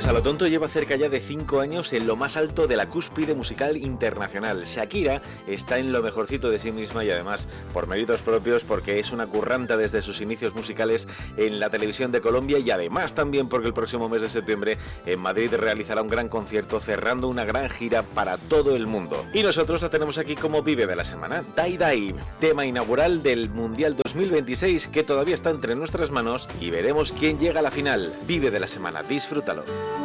Pues a lo tonto lleva cerca ya de 5 años en lo más alto de la cúspide musical internacional. Shakira está en lo mejorcito de sí misma y además por méritos propios, porque es una curranta desde sus inicios musicales en la televisión de Colombia y además también porque el próximo mes de septiembre en Madrid realizará un gran concierto cerrando una gran gira para todo el mundo. Y nosotros la tenemos aquí como Vive de la Semana. Die Die, tema inaugural del Mundial 2026 que todavía está entre nuestras manos y veremos quién llega a la final. Vive de la Semana, disfrútalo.